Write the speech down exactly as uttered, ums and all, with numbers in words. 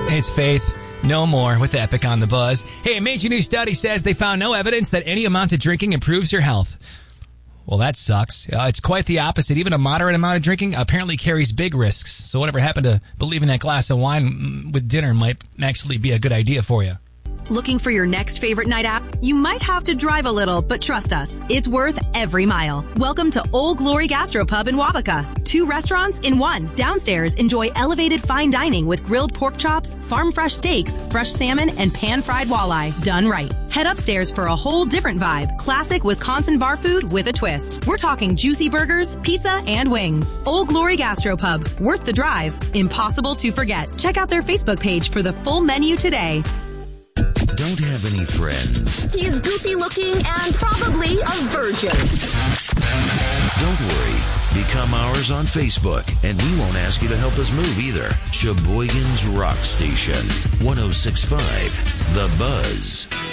It's Faith. No more with Epic on the Buzz. Hey, a major new study says they found no evidence that any amount of drinking improves your health. Well, that sucks. Uh, it's quite the opposite. Even a moderate amount of drinking apparently carries big risks. So whatever happened to believing that glass of wine with dinner might actually be a good idea for you. Looking for your next favorite night out? You might have to drive a little, but trust us, it's worth every mile. Welcome to Old Glory Gastropub in Wabaka. Two restaurants in one. Downstairs, enjoy elevated fine dining with grilled pork chops, farm-fresh steaks, fresh salmon, and pan-fried walleye. Done right. Head upstairs for a whole different vibe. Classic Wisconsin bar food with a twist. We're talking juicy burgers, pizza, and wings. Old Glory Gastropub. Worth the drive. Impossible to forget. Check out their Facebook page for the full menu today. Don't have any friends. He's goofy looking and probably a virgin. Don't worry. Become ours on Facebook, and we won't ask you to help us move either. Sheboygan's Rock Station, one oh six point five, The Buzz.